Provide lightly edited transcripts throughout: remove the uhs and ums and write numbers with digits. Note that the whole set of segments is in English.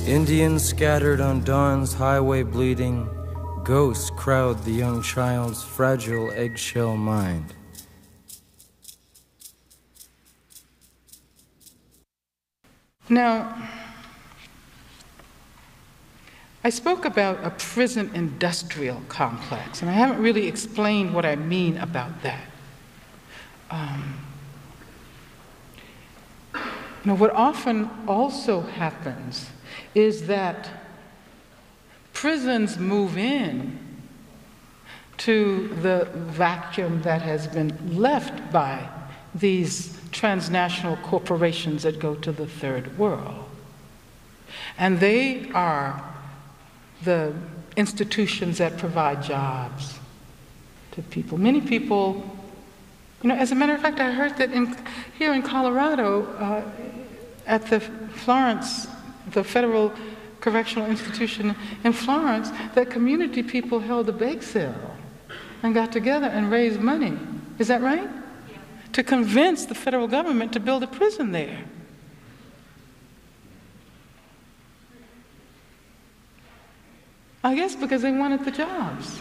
Indians scattered on dawn's highway bleeding, ghosts crowd the young child's fragile eggshell mind. Now, I spoke about a prison industrial complex, and I haven't really explained what I mean about that. What often also happens is that prisons move in to the vacuum that has been left by these transnational corporations that go to the third world. And they are the institutions that provide jobs to people. Many people, as a matter of fact, I heard that here in Colorado, at the Florence, the Federal Correctional Institution in Florence, that community people held a bake sale and got together and raised money. Is that right? Yeah. To convince the federal government to build a prison there. I guess because they wanted the jobs.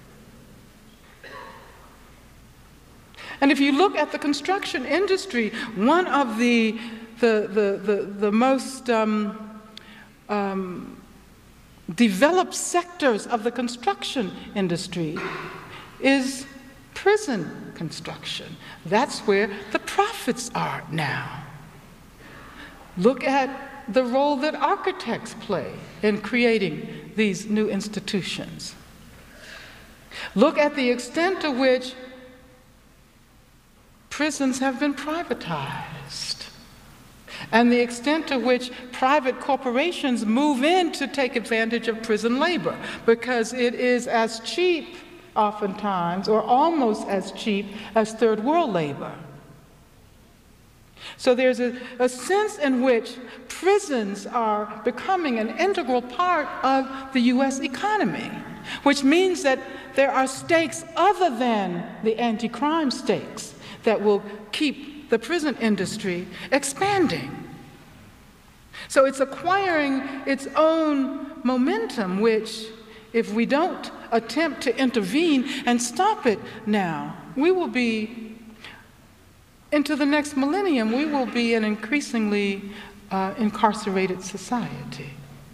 And if you look at the construction industry, one of the most developed sectors of the construction industry is prison construction. That's where the profits are now. Look at the role that architects play in creating these new institutions. Look at the extent to which prisons have been privatized, and the extent to which private corporations move in to take advantage of prison labor, because it is as cheap oftentimes, or almost as cheap as third world labor. So there's a sense in which prisons are becoming an integral part of the US economy, which means that there are stakes other than the anti-crime stakes that will keep the prison industry expanding. So it's acquiring its own momentum, which, if we don't attempt to intervene and stop it now, we will be, into the next millennium, we will be an increasingly incarcerated society.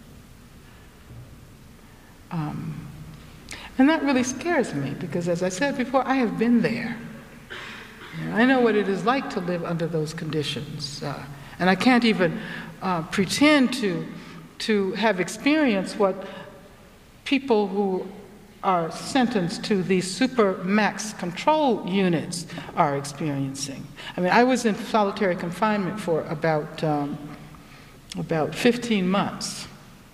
And that really scares me, because as I said before, I have been there. I know what it is like to live under those conditions. And I can't even pretend to have experienced what people who are sentenced to these super max control units are experiencing. I mean, I was in solitary confinement for about 15 months.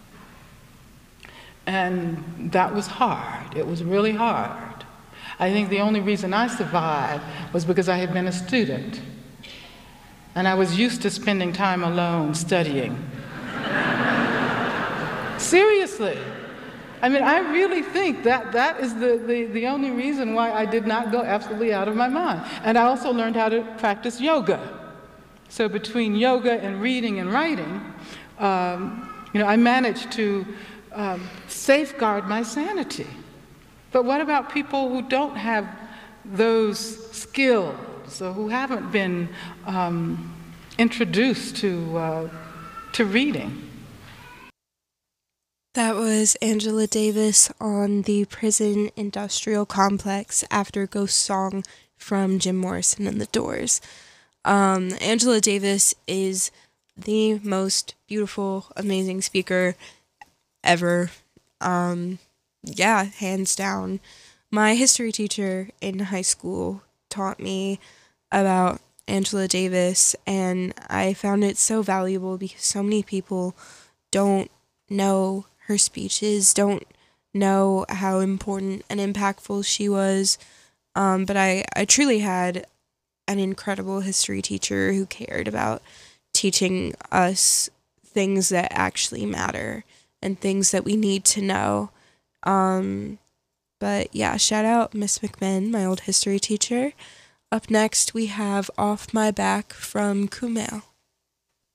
And that was hard. It was really hard. I think the only reason I survived was because I had been a student. And I was used to spending time alone studying. Seriously. I mean, I really think that is the only reason why I did not go absolutely out of my mind. And I also learned how to practice yoga. So between yoga and reading and writing, I managed to safeguard my sanity. But what about people who don't have those skills, or who haven't been introduced to reading? That was Angela Davis on the prison industrial complex after Ghost Song from Jim Morrison and the Doors. Angela Davis is the most beautiful, amazing speaker ever. Yeah, hands down. My history teacher in high school taught me about Angela Davis, and I found it so valuable because so many people don't know her speeches, don't know how important and impactful she was. But I truly had an incredible history teacher who cared about teaching us things that actually matter and things that we need to know. But yeah, shout out Miss McMinn, my old history teacher. Up next, we have Off My Back from Kumail.